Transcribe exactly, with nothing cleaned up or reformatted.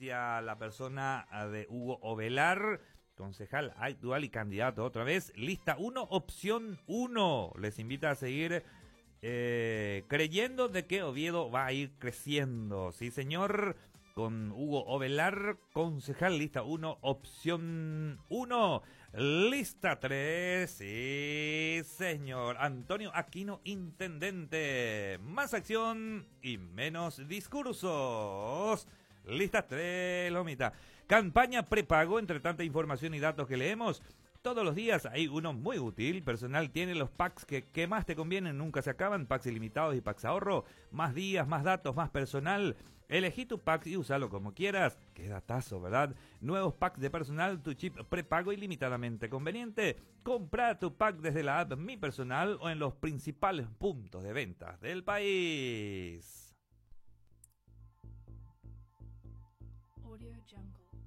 hacia la persona de Hugo Ovelar, concejal actual y candidato otra vez. Lista uno, opción uno. Les invita a seguir eh, creyendo de que Oviedo va a ir creciendo. Sí, señor. Con Hugo Ovelar, concejal, lista uno, opción uno. Lista tres, sí, señor. Antonio Aquino, intendente. Más acción y menos discursos. Lista tres, Lomita. Campaña prepago, entre tanta información y datos que leemos. Todos los días hay uno muy útil. Personal tiene los packs que, que más te convienen, nunca se acaban. Packs ilimitados y packs ahorro. Más días, más datos, más personal. Elegí tu pack y úsalo como quieras. Qué datazo, ¿verdad? Nuevos packs de personal, tu chip prepago ilimitadamente conveniente. Compra tu pack desde la app Mi Personal o en los principales puntos de ventas del país. Audio Jungle.